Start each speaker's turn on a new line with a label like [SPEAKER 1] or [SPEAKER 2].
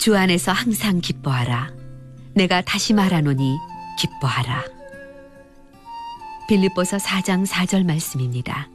[SPEAKER 1] 주 안에서 항상 기뻐하라. 내가 다시 말하노니 기뻐하라. 빌립보서 4장 4절 말씀입니다.